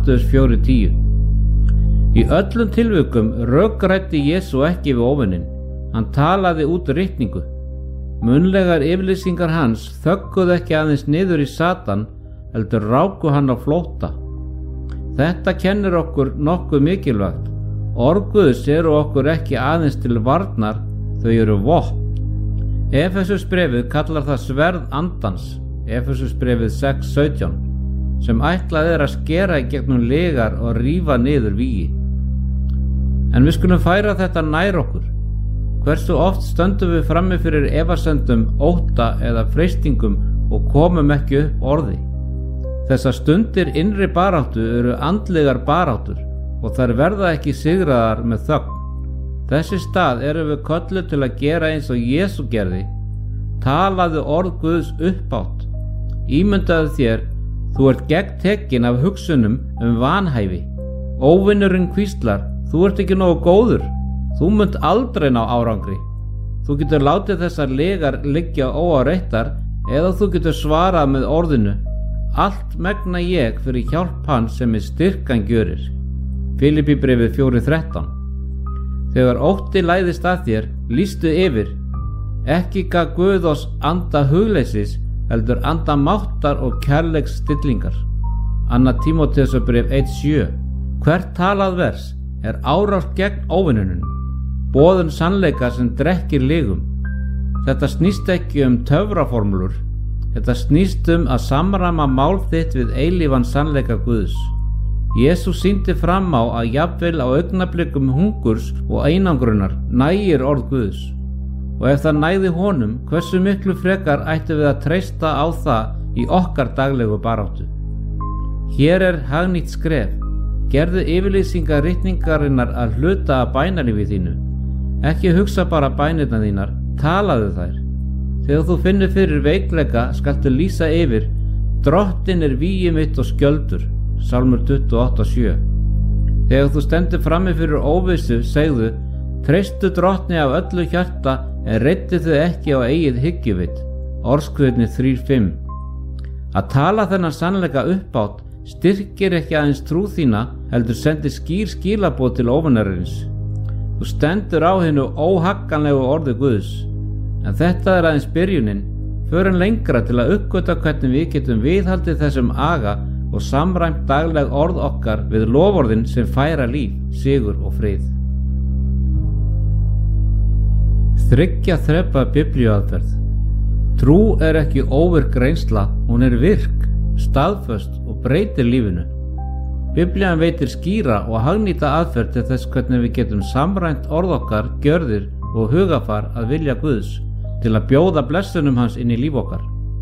Mattheus 4:10. Í öllum tilvikum rökræddi Jesú ekki við óvininn. Hann talaði út ritningu. Munnlegar yfirlýsingar hans þögguðu ekki aðeins niður í Satan, heldur ráku hann á flótta. Þetta kennir okkur nokkuð mikilvægt. Orð Guðs eru okkur ekki aðeins til varnar, þau eru vopn. Efesusbréfið kallar það sverð andans, Efesusbréfið 6:17, sem ætlað er að skera í gegnum lygar og rífa niður vígi. En við skulum færa þetta nær okkur. Hversu oft stöndum við frammi fyrir efasemdum, ótta eða freistingum og komum ekki upp orði. Þessar stundir innri baráttu eru andlegar baráttur og þær verða ekki sigraðar með þögn. Þessi stað erum við kölluð til að gera eins og Jesú gerði. Talaðu orð Guðs uppátt. Ímyndaðu þér, þú ert gegntekinn af hugsunum vanhæfi. Óvinurinn hvíslar, þú ert ekki nógu góður. Þú munt aldrei ná árangri. Þú getur látið þessar lygar liggja óáreittar eða þú getur svarað með orðinu: allt megna ég fyrir hjálp hans sem styrkan gjörir. Filippíbréfið 4:13. Þegar ótti læðist að þér, lýstu yfir. Ekki gaf Guð oss anda hugleysis, heldur anda máttar og kærleiks stillingar. 2. Tímóteusarbréf 1:7. Hvert talað vers er árás gegn óvinunum, boðun sannleika sem drekkir lygum. Þetta snýst ekki töfraformúlur. Þetta snýst að samræma mál þitt við eilífan sannleika Guðs. Jesús sýndi fram á að jafnvel á augnablikum hungurs og einangrunar nægir orð Guðs. Og ef það nægði honum, hversu miklu frekar ættum við að treysta á það í okkar daglegu baráttu. Hér er hagnýtt skref. Gerðu yfirlýsingar ritningarinnar að hluta af bænalífi þínu. Ekki hugsa bara bænirnar þínar, talaðu þær. Þegar þú finnur fyrir veikleika skaltu lýsa yfir: Drottinn er vígi mitt og skjöldur. Salmur 28:7. Þegar þú stendur frammi fyrir óvissu, segðu: Treystu Drottni af öllu hjarta, en reiddu þau ekki á eigið hyggjuvit. Orðskviðni 3:5. Að tala þennan sannleika uppátt styrkir ekki aðeins trú þína, heldur sendir skýr skilaboð til óvinarins. Þú stendur á hinu óhagganlegu orði Guðs. En þetta er aðeins byrjunin. Förum lengra til að uppgötva hvernig við getum viðhaldið þessum aga og samræmt dagleg orð okkar við loforðin sem færa líf, sigur og frið. 3 þrepa biblíuaðferð. Trú er ekki óvirk reynsla, hún er virk, staðföst og breytir lífinu. Biblían veitir skýra og hagnýta aðferð til þess hvernig við getum samræmt orð okkar, gjörðir og hugafar að vilja Guðs til að bjóða blessunum hans inn í líf okkar.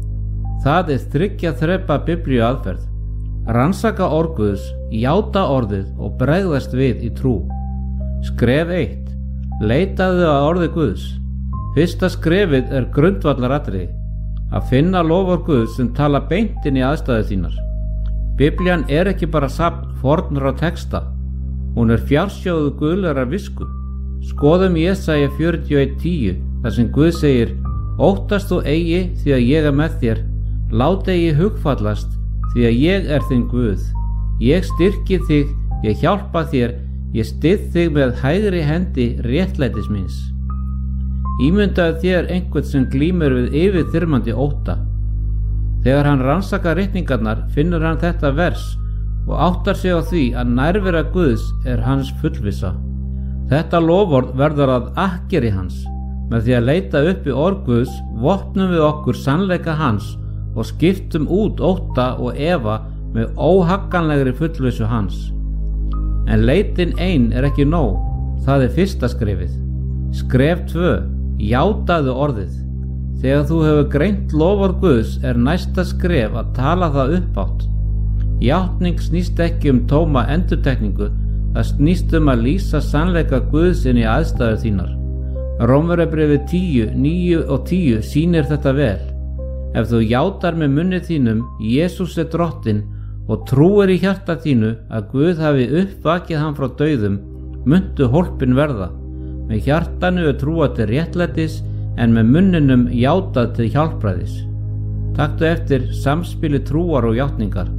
Það er 3 þrepa biblíuaðferð. Rannsaka orð Guðs, játa orðið og bregðast við í trú. Skref 1. Leitaðu að orði Guðs. Fyrsta skrefið er grundvallaratriði. Að finna loforð Guðs sem tala beint inn í aðstæður þínar. Biblían er ekki bara safn fornra texta. Hún er fjársjóðu guðlegrar visku. Skoðum Jesaja 41:10, þar sem Guð segir: Óttast þú eigi því að ég er með þér. Lát eigi hugfallast því að ég er þinn Guð. Ég styrki þig, ég hjálpa þér, ég styð þig með hægri hendi réttlætis míns. Ímyndaðu þér einhvern sem glímur við yfirþyrmandi ótta. Þegar hann rannsakar ritningarnar finnur hann þetta vers og áttar sig á því að nærvera Guðs er hans fullvissa. Þetta loforð verður að akkeri hans. Með því að leita upp í orð Guðs vopnum við okkur sannleika hans og skiptum út ótta og efa með óhagganlegri fullvissu hans. En leitin ein er ekki nóg. Það er fyrsta skrefið. Skref 2. Játaðu orðið. Þegar þú hefur greint loforð Guðs er næsta skref að tala það uppátt. Játning snýst ekki tóma endurtekningu, það snýst að lýsa sannleika Guðs inn í aðstæður þínar. Rómverjabréfið 10:9 og 10 sýnir þetta vel. Ef þú játar með munni þínum Jesús er Drottinn og trúir í hjarta þínu að Guð hafi uppvakið hann frá dauðum, muntu hólpin verða. Með hjartanu er trúað til réttlætis en með munninum játað til hjálpræðis. Taktu eftir samspili trúar og játningar.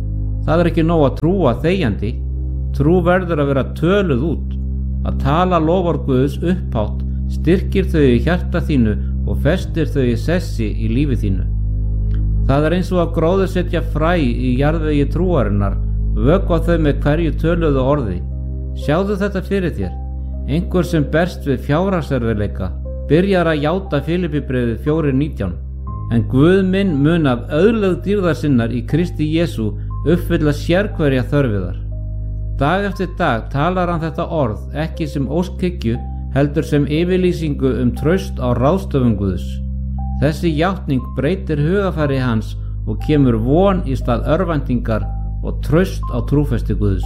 Það ekki nóg að trúa þegjandi. Trú verður að vera töluð út. Að tala loforð Guðs upphátt styrkir þau í hjarta þínu og festir þau í sessi í lífi þínu. Það eins og að gróðursetja fræ í jarðvegi trúarinnar, vökva þau með hverju töluðu orði. Sjáðu þetta fyrir þér. Einhver sem berst við fjárhagserfiðleika byrjar að játa Filippíbréfið 4:19. En Guð minn mun af auðlegð dýrðar sinnar í Kristi Jesú uppfylla sérhverja þörfiðar. Dag eftir dag talar hann þetta orð ekki sem óskhyggju heldur sem yfirlýsingu traust á ráðstöfum Guðs. Þessi játning breytir hugafæri hans og kemur von í stað örvæntingar og traust á trúfesti Guðs.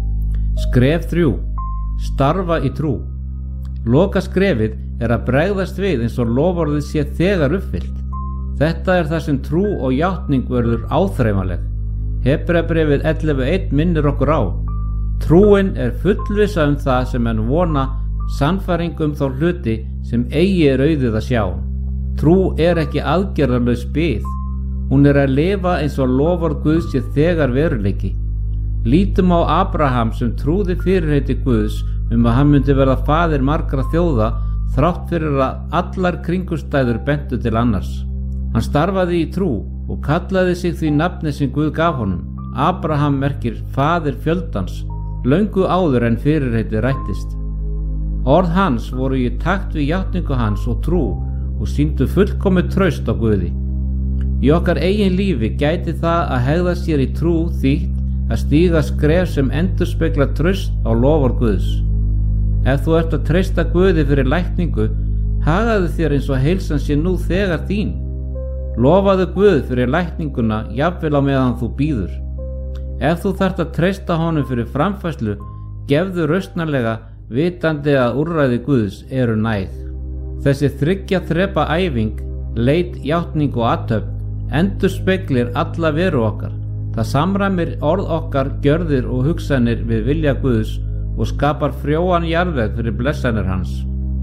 Skref 3. Starfa í trú. Loka skrefið að bregðast við eins og loforðið sé þegar uppfyllt. Þetta það sem trú og játning verður áþreifanleg. Hebreabréfið 11:1 minnir okkur á. Trúin fullvissa það sem menn vona, sannfæring þá hluti sem eigi auðið að sjá. Trú ekki aðgerðarlaus bið. Hún að lifa eins og loforð Guðs sé þegar veruleiki. Lítum á Abraham sem trúði fyrirheiti Guðs að hann myndi verða faðir margra þjóða þrátt fyrir að allar kringumstæður bentu til annars. Hann starfaði í trú og kallaði sig því nafni sem Guð gaf honum. Abraham merkir faðir fjöldans, löngu áður en fyrirheiti rættist. Orð hans voru í takt við játningu hans og trú og sýndu fullkomið traust á Guði. Í okkar eigin lífi gæti það að hegða sér í trú þýtt að stíga skref sem endurspeglar traust á loforð Guðs. Ef þú ert að treysta Guði fyrir lækningu, hagaðu þér eins og heilsan sé nú þegar þín. Lofaðu Guð fyrir lækninguna jafnvel á meðan þú bíður. Ef þú þarft að treysta honum fyrir framfærslu, gefðu rausnarlega vitandi að úrræði Guðs næg. Þessi 3 þrepa æfing, leit, játning og athöfn endurspeglir alla veru okkar. Það samræmir orð okkar, gjörðir og hugsanir við vilja Guðs og skapar frjóan jarðveg fyrir blessanir hans.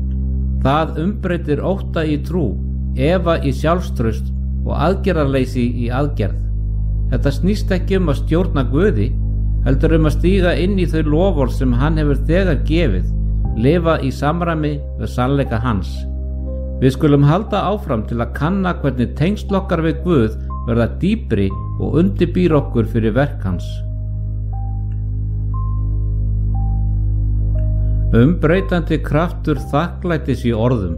Það breytir ótta í trú, efa í sjálfstraust og aðgerðarleysi í aðgerð. Þetta snýst ekki að stjórna Guði, heldur að stíga inn í þau loforð sem hann hefur þegar gefið, lifa í samræmi við sannleika hans. Við skulum halda áfram til að kanna hvernig tengsl okkar við Guð verða dýpri og undirbýr okkur fyrir verk hans. Breytandi kraftur þakklætis í orðum.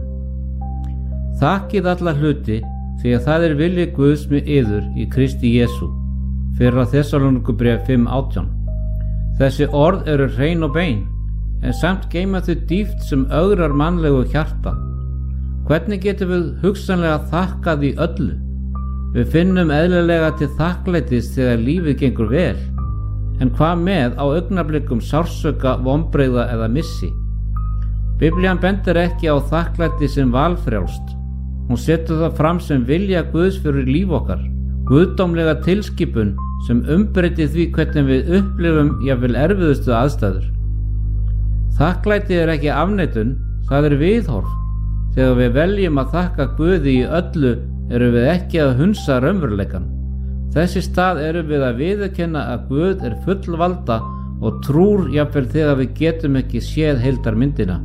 Þakkið alla hluti því að það vilji Guðs með yður í Kristi Jesú. Fyrra Þessalónikubréf 5:18. Þessi orð hrein og bein, en samt geyma þau dýpt sem ögrar mannlegu hjarta. Hvernig getum við hugsanlega þakkað í öllu? Við finnum eðlilega til þakklætis þegar lífið gengur vel, en hvað með á augnablikum sársauka, vonbrigða eða missi? Biblían bendir ekki á þakklæti sem valfrjálst. Hún setur það fram sem vilja Guðs fyrir líf okkar, guðdómlega tilskipun sem breytir því hvernig við upplifum jafnvel erfiðustu aðstæður. Þakklæti ekki afneitun, það viðhorf. Þegar við veljum að þakka Guði í öllu erum við ekki að hunsa raunveruleikann. Þess í stað erum við að viðurkenna að Guð fullvalda og trúr jafnvel þegar við getum ekki séð heildarmyndina.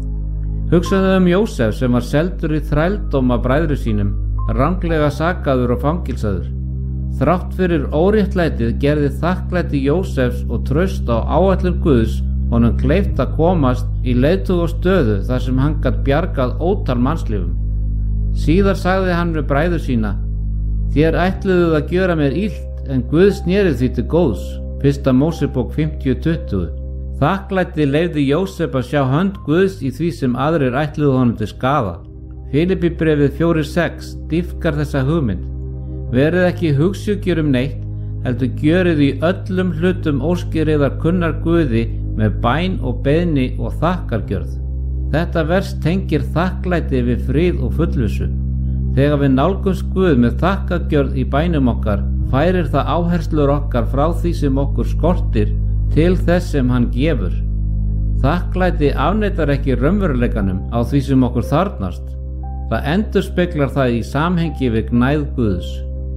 Hugsaðu Jósef sem var seldur í þrældóm af bræðrum sínum, ranglega sakaður og fangilsaður. Þrátt fyrir óréttlætið gerði þakklæti Jósefs og traust á áætlun Guðs honum kleift að komast í leiðtogastöðu þar sem hann gat bjargað ótal mannslífum. Síðar sagði hann við bræður sína: Þér ætluðuð að gjöra mér illt, en Guð sneri því til góðs. 1. Mósebók 50:20. Þakklæti leyfði Jósef að sjá hönd Guðs í því sem aðrir ætluðu honum til skaða. Filippíbréfið 4:6 dýpkar þessa hugmynd. Verið ekki hugsjúkir neitt, heldur gjörið í öllum hlutum óskýriðar kunnar Guði með bæn og beiðni og þakkargjörð. Þetta vers tengir þakklæti við frið og fullvissu. Þegar við nálgumst Guð með þakkargjörð í bænum okkar, færir það áherslur okkar frá því sem okkur skortir til þess sem hann gefur. Þakklæti afneitar ekki raunveruleikanum á því sem okkur þarfnast. Það endurspeglar það í samhengi við gnægð Guðs.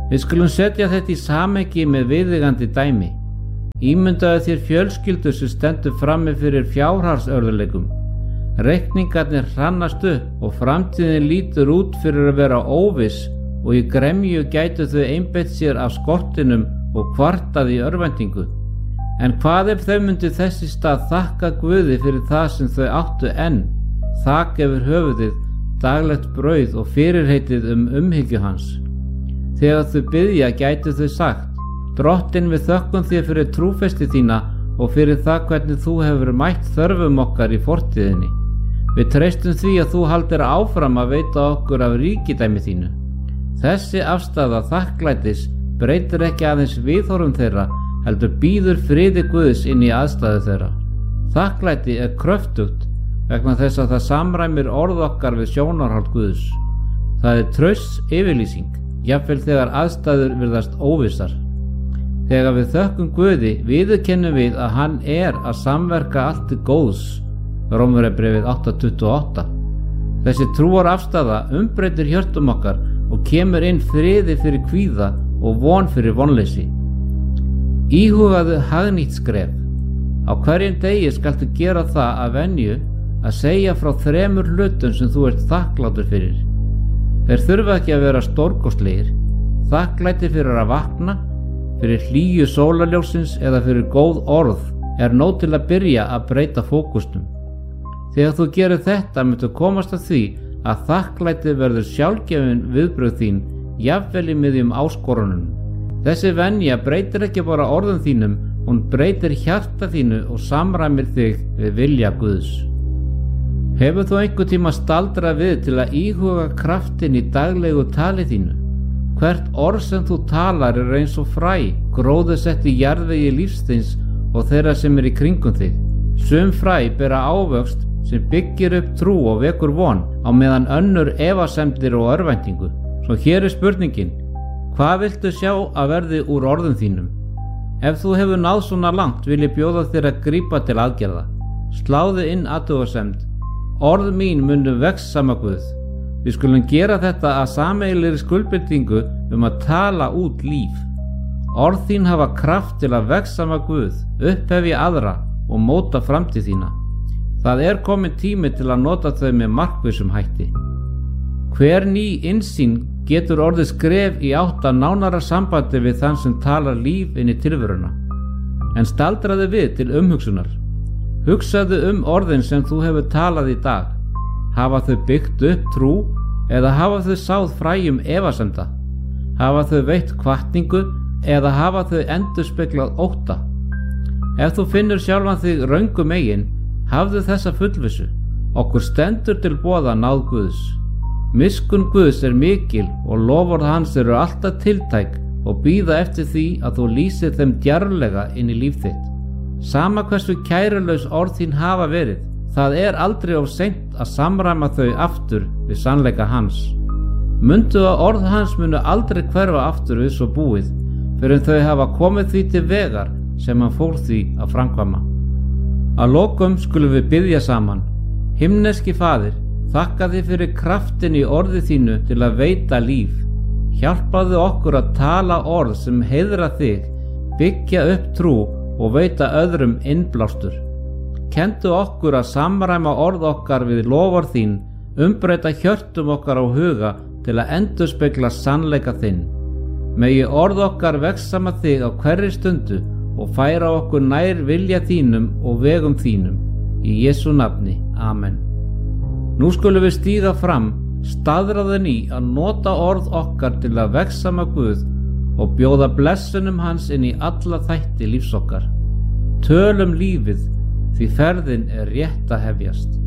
Við skulum setja þetta í samhengi með viðeigandi dæmi. Ímyndaðu þér fjölskyldu sem stendur frammi fyrir fjárhagsörðugleikum. Reikningarnir hrannast upp og framtíðin lítur út fyrir að vera óviss og í gremju gætu þau einbeitt sér af skortinum og kvartað í örvæntingu. En hvað ef þau myndu þess í stað þakka Guði fyrir það sem þau áttu enn, þak yfir höfuðið, daglegt brauð og fyrirheitið umhyggju hans? Þegar þau biðja gætu þau sagt: Drottinn, við þökkum þér fyrir trúfesti þína og fyrir það hvernig þú hefur mætt þörfum okkar í fortíðinni. Við treystum því að þú haldir áfram að veita okkur af ríkidæmi þínu. Þessi afstaða þakklætis breytir ekki aðeins viðhorfum þeirra, heldur býður friði Guðs inn í aðstæðu þeirra. Þakklæti er kröftugt vegna þess að það samræmir orð okkar við sjónarhald Guðs. Það er trausts yfirlýsing, jafnvel þegar aðstæður virðast óvissar. Þegar við þökkum Guði viðurkennum við að hann er að samverka allt til góðs. Rómverjabréfið 8:28. Þessi trúarafstaða umbreytir hjörtum okkar og kemur inn friði fyrir kvíða og von fyrir vonleysi. Íhugaðu hagnýtt skref. Á hverjum degi skaltu gera það að venju að segja frá 3 hlutum sem þú ert þakklátur fyrir. Þeir þurfa ekki að vera stórkostlegir. Þakklæti fyrir að vakna, fyrir hlýju sólarljósins eða fyrir góð orð er nóg til að byrja að breyta fókusnum. Þegar þú gerir þetta myndu komast að því að þakklæti verður sjálfgefin viðbrögð þín, jafnvel í miðjum áskorunum. Þessi venja breytir ekki bara orðum þínum, hún breytir hjarta þínu og samræmir þig við vilja Guðs. Hefur þú einhvern tíma staldrað við til að íhuga kraftin í daglegu tali þínu? Hvert orð sem þú talar er eins og fræ, gróðursett í jarðvegi lífsþíns og þeirra sem er í kringum þig. Sum fræ bera ávöxt sem byggir upp trú og vekur von, á meðan önnur efasemdir og örvæntingu. Svo hér er spurningin: hvað viltu sjá að verði úr orðum þínum? Ef þú hefur náð svona langt vil ég bjóða þér að grípa til aðgerða. Sláðu inn athugasemd: orð mín munu vegsama Guð. Við skulum gera þetta að sameiginlegri skuldbindingu að tala út líf. Orð þín hafa kraft til að vegsama Guð, upphefja aðra og móta framtíð þína. Það er komin tími til að nota þau með markvissum hætti. Hver ný innsýn getur orðið skref í átt að nánara sambandi við þann sem talar líf inn í tilveruna. En staldraðu við til umhugsunar. Hugsaðu orðin sem þú hefur talað í dag. Hafa þau byggt upp trú eða hafa þau sáð fræjum efasemda? Hafa þau veitt hvatningu eða hafa þau endurspeglað ótta? Ef þú finnur sjálfan þig röngum megin, hafðu þessa fullvissu: okkur stendur til boða náð Guðs. Miskunn Guðs er mikil og loforð hans eru alltaf tiltæk og bíða eftir því að þú lýsir þeim djarflega inn í líf þitt. Sama hversu kærulaus orð þín hafa verið, það er aldrei of seint að samræma þau aftur við sannleika hans. Mundu að orð hans munu aldrei hverfa aftur við svo búið, fyrir þau hafa komið því til vegar sem hann fór því að framkvæma. Að lokum skulum við biðja saman. Himneski Faðir, þakka þig fyrir kraftin í orði þínu til að veita líf. Hjálpaðu okkur að tala orð sem heiðra þig, byggja upp trú og veita öðrum innblástur. Kenndu okkur að samræma orð okkar við loforð þín, umbreyta hjörtum okkar á huga til að endurspegla sannleika þinn. Megi orð okkar vegsama þig á hverri stundu og færa okkur nær vilja þínum og vegum þínum. Í Jesú nafni, amen. Nú skulum við stíga fram, staðráðin í að nota orð okkar til að vegsama Guð og bjóða blessunum hans inn í alla þætti lífs okkar. Tölum lífið, því ferðin er rétt að hefjast.